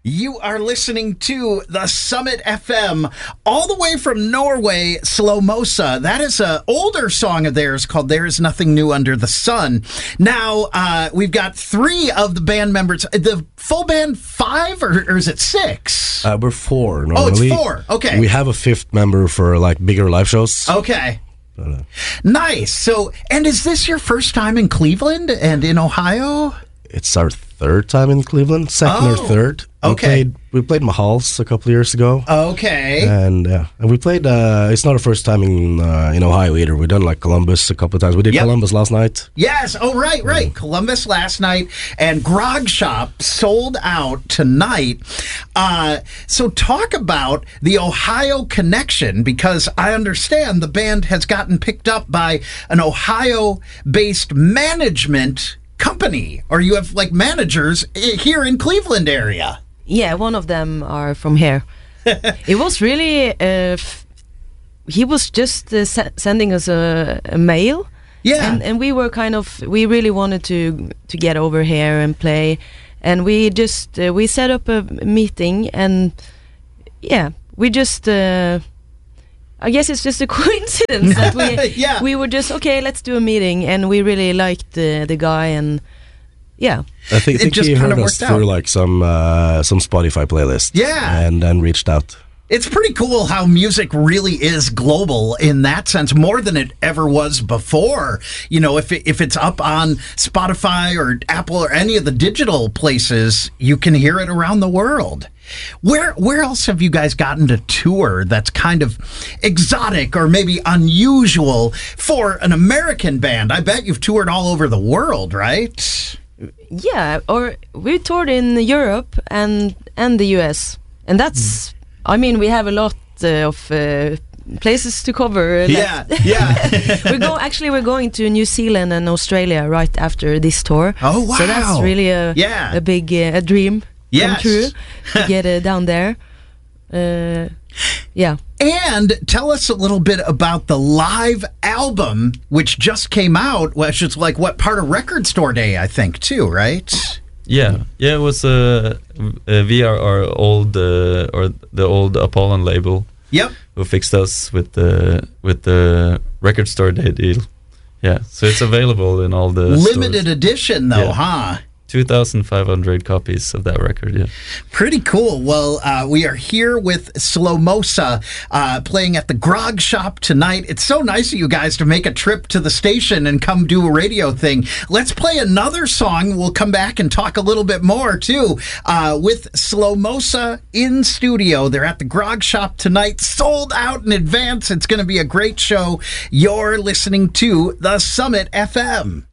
You are listening to the Summit FM, all the way from Norway, Slomosa. That is an older song of theirs called There Is Nothing New Under the Sun. Now, we've got three of the band members. The full band, five, or is it six? We're four normally. Oh, it's four. Okay. We have a fifth member for like bigger live shows. Okay. Nice. So, and is this your first time in Cleveland and in Ohio? It's our third time in Cleveland, second or third. Okay. We played Mahals a couple of years ago. Okay. And we played, it's not our first time in Ohio either. We've done like Columbus a couple of times. We did Columbus last night. Yes. Oh, right. Yeah. Columbus last night, and Grog Shop sold out tonight. So talk about the Ohio connection, because I understand the band has gotten picked up by an Ohio-based management company, or you have like managers here in Cleveland area. Yeah, one of them are from here. It was really he was just sending us a mail, and we were we really wanted to get over here and play, and we just we set up a meeting, and we just I guess it's just a coincidence that we were just, okay, let's do a meeting, and we really liked the guy, and I think he heard us through like some Spotify playlist, and then reached out. It's pretty cool how music really is global in that sense, more than it ever was before. You know, if it's up on Spotify or Apple or any of the digital places, you can hear it around the world. Where else have you guys gotten to tour that's kind of exotic or maybe unusual for an American band? I bet you've toured all over the world, right? Yeah, or we toured in Europe and the US, and that's I mean, we have a lot of places to cover. We're going to New Zealand and Australia right after this tour. Oh, wow. So that's really a big a dream come true to get down there. And tell us a little bit about the live album, which just came out, which is like part of Record Store Day, I think, too, right? Yeah, it was via our old or the old Apollon label. Yep. Who fixed us with the Record Store Day deal. Yeah, so it's available in all the limited stores. Edition, though, huh? 2,500 copies of that record, Pretty cool. Well, we are here with Slomosa playing at the Grog Shop tonight. It's so nice of you guys to make a trip to the station and come do a radio thing. Let's play another song. We'll come back and talk a little bit more, too, with Slomosa in studio. They're at the Grog Shop tonight, sold out in advance. It's going to be a great show. You're listening to the Summit FM.